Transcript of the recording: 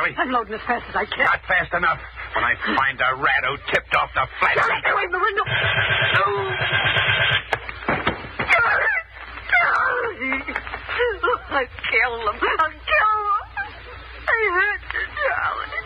Charlie? I'm loading as fast as I can. Not fast enough. When I find a rat who tipped off the flat... Charlie, get away from the window. Charlie! I killed him. I hurt you, Charlie.